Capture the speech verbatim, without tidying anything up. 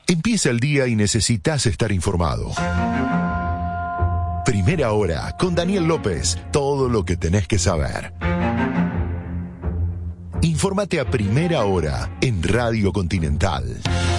Empieza el día y necesitas estar informado. Primera Hora, con Daniel López. Todo lo que tenés que saber. Infórmate a Primera Hora en Radio Continental.